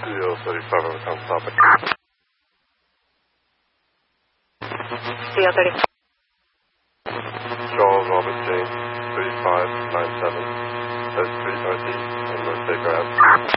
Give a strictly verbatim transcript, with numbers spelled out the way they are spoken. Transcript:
C L thirty-five over Town Stop. C L thirty-five. Charles Robert James, thirty-five ninety-seven, S Street Northeast, and North Bay Drive.